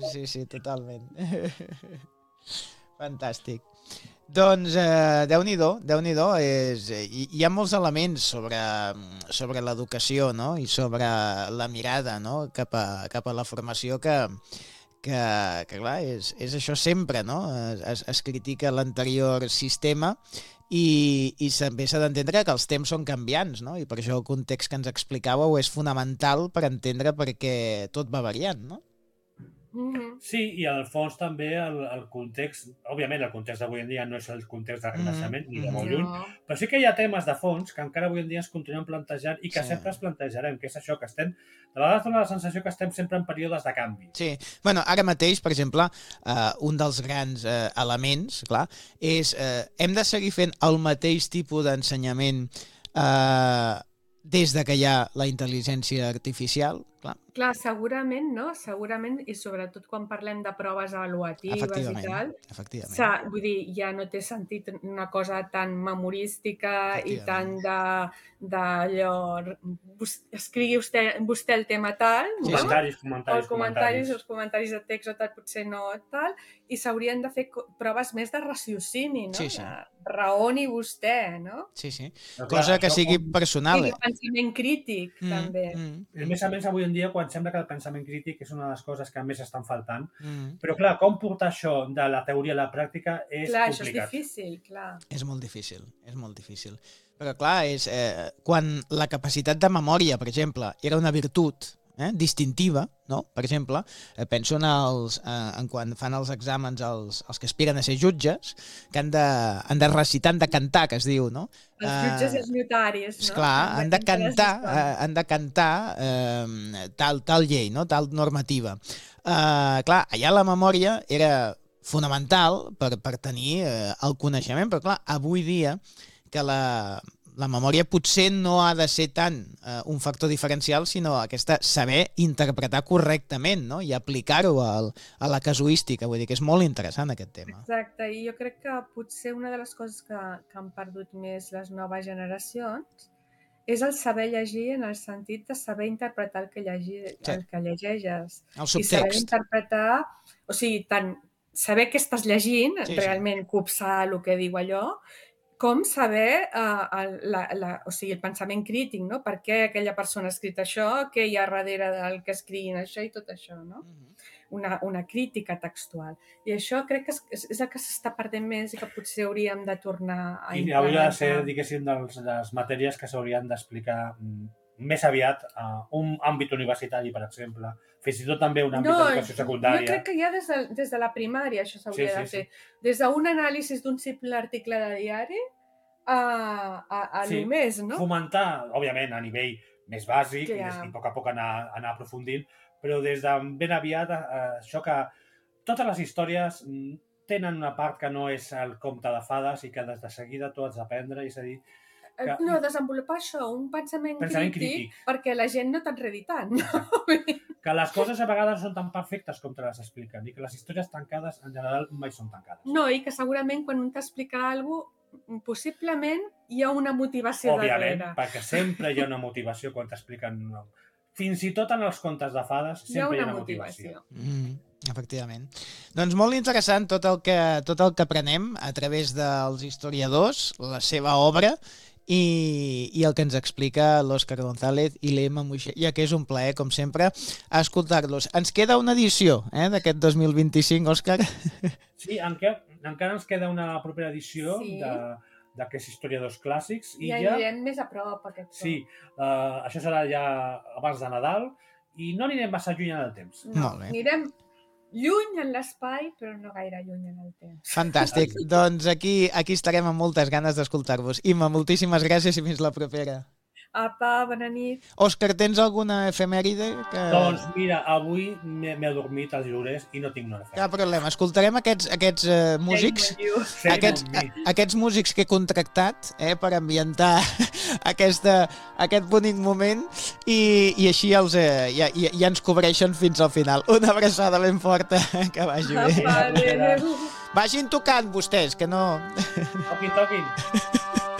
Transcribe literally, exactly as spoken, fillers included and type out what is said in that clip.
Sí, sí, totalment. Fantàstic. Doncs, eh, Déu-n'hi-do, Déu-n'hi-do, és, hi, hi ha molts elements sobre, sobre l'educació, no? I sobre la mirada, no? cap, a, cap a la formació que, que, que clar, és, és això sempre, no? Es, es critica l'anterior sistema i, i també s'ha d'entendre que els temps són canviants, no? I per això el context que ens explicàveu és fonamental per entendre per què tot va variant, no? Sí, i al fons també el, el context, òbviament el context d'avui en dia no és el context de Renaixement, mm-hmm. ni de molt lluny, no. Però sí que hi ha temes de fons que encara avui en dia es continuen plantejant i que sí. sempre es plantejarem, que és això, que estem, de vegades dona la sensació que estem sempre en períodes de canvi. Sí, bueno, ara mateix, per exemple, uh, un dels grans uh, elements, clar, és uh, hem de seguir fent el mateix tipus d'ensenyament uh, des de que hi ha la intel·ligència artificial, clar. Clar, segurament, no? Segurament, i sobretot quan parlem de proves avaluatives i tal, efectivament. Vull dir, ja no té sentit una cosa tan memorística i tan de d'allò, escrigui vostè, vostè el tema tal, sí, no? Comentaris, comentaris, els comentaris, els comentaris de text o tal, potser no tal, i s'haurien de fer proves més de raciocini, no? Sí, sí. Raoni vostè, no? Sí, sí. Cosa que sigui personal. I pensament crític, mm, també. Mm. I a més a més, avui en dia, quan sembla que el pensament crític és una de les coses que més estan faltant, mm. però clar, com portar això de la teoria a la pràctica és clar, complicat. Això és difícil, clar. És molt difícil, és molt difícil. Però clar, és, eh, quan la capacitat de memòria, per exemple, era una virtut eh, distintiva, no? Per exemple, eh, penso en, els, eh, en quan fan els exàmens els, els que aspiren a ser jutges, que han de, han de recitar, han de cantar, que es diu, no? Els jutges i els notaris, no? Esclar, han de cantar, eh, han de cantar eh, tal, tal llei, no? Tal normativa. Eh, clar, allà la memòria era fonamental per, per tenir eh, el coneixement, però clar, avui dia que la, la memòria potser no ha de ser tant eh, un factor diferencial, sinó aquesta saber interpretar correctament, no? I aplicar-ho a la casuística. Vull dir que és molt interessant aquest tema. Exacte, i jo crec que potser una de les coses que, que han perdut més les noves generacions és el saber llegir en el sentit de saber interpretar el que, llegir, sí. el que llegeixes. El subtext. I saber interpretar, o sigui, tant saber què estàs llegint, sí, realment sí. copsar el que diu allò, com saber uh, el, la, la, o sigui, el pensament crític, no? Per què aquella persona ha escrit això, què hi ha darrere del que escriguin això i tot això, no? Una, una crítica textual. I això crec que és, és el que s'està perdent més i que potser hauríem de tornar a implementar. I hauria de ser, diguéssim, de les matèries que s'haurien d'explicar més aviat a un àmbit universitari, per exemple, fins i tot també un àmbit no, d'educació secundària. Jo crec que ja des de, des de la primària això s'hauria sí, sí, de fer. Sí. Des d'un anàlisi d'un simple article de diari a, a, a sí, només, no? Fomentar, òbviament, a nivell més bàsic i, des, i a poc a poc anar, anar aprofundint, però des de ben aviat eh, això que totes les històries tenen una part que no és el conte de fades i que des de seguida tu has d'aprendre, és a dir, que... No, desenvolupar això, un pensament, pensament crític, crític, perquè la gent no t'enredi tant. No? Que les coses a vegades són tan perfectes com te les expliquen i que les històries tancades en general mai són tancades. No, i que segurament quan un t'explica alguna cosa, possiblement hi ha una motivació Òbviament, darrere. perquè sempre hi ha una motivació quan t'expliquen. Fins i tot en els contes de fades sempre hi ha una, hi ha una motivació. motivació. Mm, efectivament. Doncs molt interessant tot el que, tot el que aprenem a través dels historiadors, la seva obra, I, i el que ens explica l'Òscar González i l'Emma Muixella, que és un plaer, com sempre, escoltar-los. Ens queda una edició eh, d'aquest dos mil vint-i-cinc, Òscar. Sí, encara, encara ens queda una propera edició sí. d'aquests historiadors clàssics. I ja anirem més a prop, aquest tot. Sí, uh, això serà ja abans de Nadal i no anirem massa lluny en el temps. No, Molt bé. Anirem lluny en l'espai, però no gaire lluny en el temps. Fantàstic. Doncs aquí, aquí estarem amb moltes ganes d'escoltar-vos. Imma, moltíssimes gràcies i fins la propera. Apa, bona nit. Òscar, tens alguna efemèride? Que... Doncs mira, avui m'he adormit als llorers i no tinc una efemèride. Cap problema. Escoltarem aquests, aquests uh, músics, aquests, a, aquests músics que he contractat eh, per ambientar aquesta, aquest bonic moment i, i així els, eh, ja, ja, ja ens cobreixen fins al final. Una abraçada ben forta, que vagi bé. Apa, vagin tocant vostès, que no... Toquin, toquin.